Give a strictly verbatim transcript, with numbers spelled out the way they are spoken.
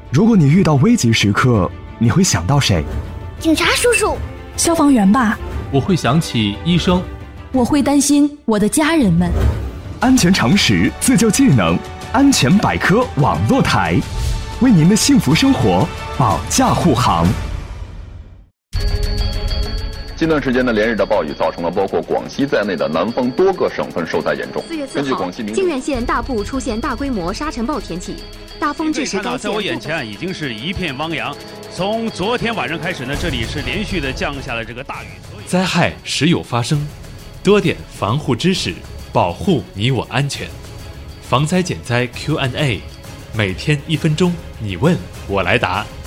如果你遇到危急时刻，你会想到谁？ 警察叔叔， 消防员吧。 我会想起医生。 我会担心我的家人们。 安全常识，自救技能，安全百科网络台，为您的幸福生活保驾护航。 近段时间的连日的暴雨造成了包括广西在内的南方多个省份受灾严重。 四月四号，靖远县大部出现大规模沙尘暴天气，大风致使该县。 在我眼前已经是一片汪洋。从昨天晚上开始呢，这里是连续的降下了这个大雨。 灾害时有发生，多点防护知识，保护你我安全。防灾减灾 Q and A， 每天一分钟，你问我来答。